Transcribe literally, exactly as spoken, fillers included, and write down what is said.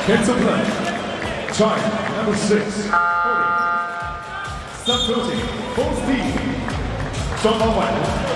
Cancel play. Time number six. forty. Stop tilting. Full speed. Stop on one.